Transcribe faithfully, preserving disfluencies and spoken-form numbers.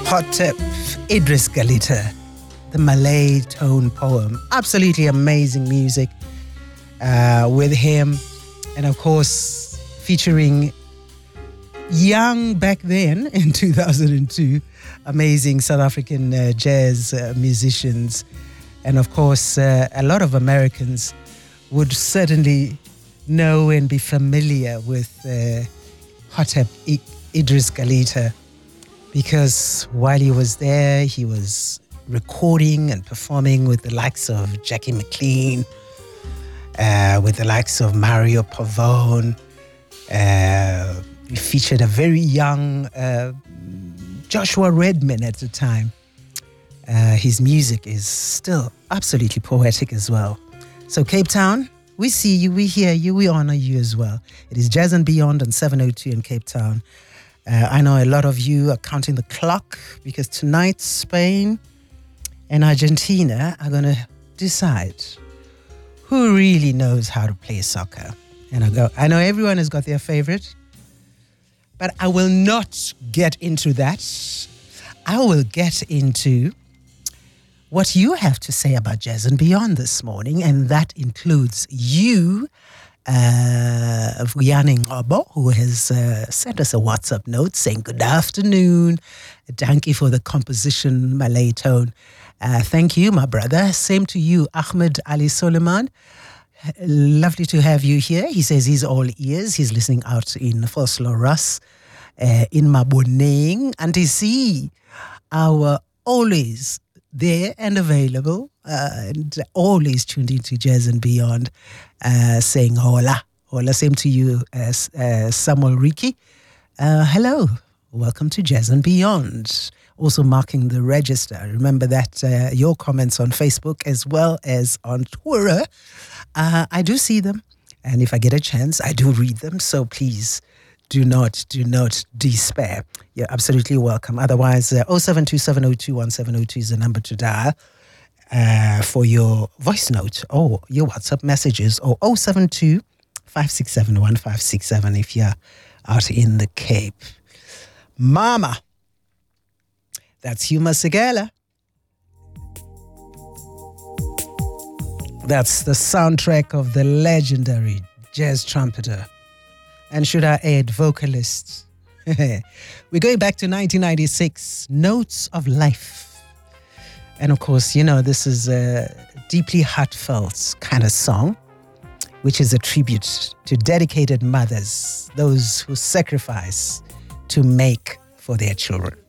Hotep Idris Galita, the Malay tone poem. Absolutely amazing music uh, with him. And of course, featuring young back then in two thousand two, amazing South African uh, jazz uh, musicians. And of course, uh, a lot of Americans would certainly know and be familiar with uh, Hotep I- Idris Galita, because while he was there, he was recording and performing with the likes of Jackie McLean, uh, with the likes of Mario Pavone. Uh, he featured a very young uh, Joshua Redman at the time. Uh, his music is still absolutely poetic as well. So Cape Town, we see you, we hear you, we honor you as well. It is Jazz and Beyond on seven oh two in Cape Town. Uh, I know a lot of you are counting the clock because tonight Spain and Argentina are going to decide who really knows how to play soccer. And I go, I know everyone has got their favorite, but I will not get into that. I will get into what you have to say about Jazz and Beyond this morning, and that includes you, uh, Vuyani Ngobo, who has uh, sent us a WhatsApp note saying, good afternoon, thank you for the composition, Malay tone. Uh, thank you, my brother. Same to you, Ahmed Ali Soliman. Lovely to have you here. He says he's all ears. He's listening out in Vosloorus, uh, in Maboneng, and he see our always there and available, uh, and always tuned into Jazz and Beyond, uh, saying hola, hola. Same to you, uh, uh, Samuel Riki. Uh, hello, welcome to Jazz and Beyond. Also marking the register. Remember that uh, your comments on Facebook as well as on Twitter, uh, I do see them, and if I get a chance, I do read them. So please, do not, do not despair. You're absolutely welcome. Otherwise, uh, oh seven two seven oh two one seven oh two is the number to dial uh, for your voice note or your WhatsApp messages, or oh seven two five six seven one five six seven if you're out in the Cape. Mama, that's Huma Segala. That's the soundtrack of the legendary jazz trumpeter. And should I add, vocalist? We're going back to nineteen ninety-six, Notes of Life. And of course, you know, this is a deeply heartfelt kind of song, which is a tribute to dedicated mothers, those who sacrifice to make for their children.